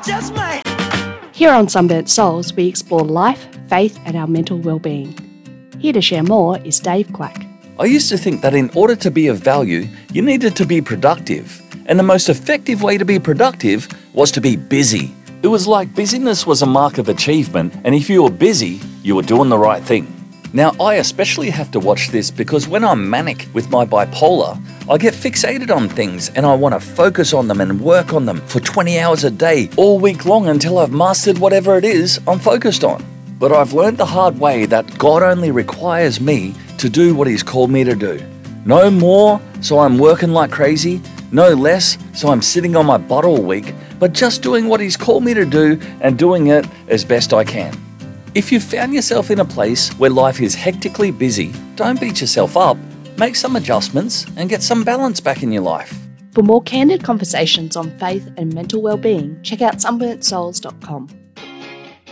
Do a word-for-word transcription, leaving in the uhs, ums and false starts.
just might. Here on Sunburnt Souls, we explore life, faith, and our mental well-being. Here to share more is Dave Quack. I used to think that in order to be of value, you needed to be productive. And the most effective way to be productive was to be busy. It was like busyness was a mark of achievement, and if you were busy, you were doing the right thing. Now, I especially have to watch this because when I'm manic with my bipolar, I get fixated on things and I want to focus on them and work on them for twenty hours a day, all week long until I've mastered whatever it is I'm focused on. But I've learned the hard way that God only requires me to do what He's called me to do. No more, so I'm working like crazy. No less, so I'm sitting on my butt all week, but just doing what He's called me to do and doing it as best I can. If you've found yourself in a place where life is hectically busy, don't beat yourself up. Make some adjustments and get some balance back in your life. For more candid conversations on faith and mental well-being, check out sunburnt souls dot com.